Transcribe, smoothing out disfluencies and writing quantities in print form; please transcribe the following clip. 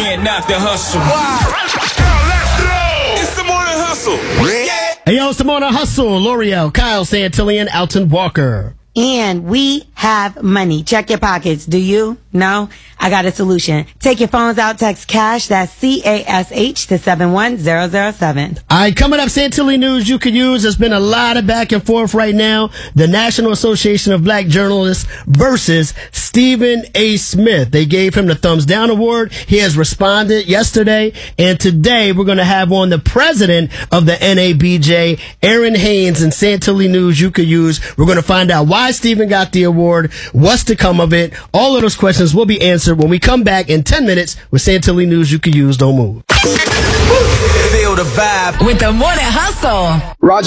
can't knock the hustle. It's the morning hustle. Hey, yo, it's the morning hustle. L'Oreal, Kyle Santillan, Alton Walker. And we have money. Check your pockets. Do you? No? I got a solution. Take your phones out, text CASH, that's CASH, to 71007. All right, coming up, Santillan news you could use. There's been a lot of back and forth right now. The National Association of Black Journalists versus Stephen A. Smith. They gave him the thumbs down award. He has responded yesterday. And today we're going to have on the president of the NABJ, Aaron Haynes, and Santillan news you could use. We're going to find out why Stephen got the award, what's to come of it. All of those questions will be answered when we come back in 10 minutes with Santillan news you could use. Don't move. Feel the vibe with the morning hustle. Roger.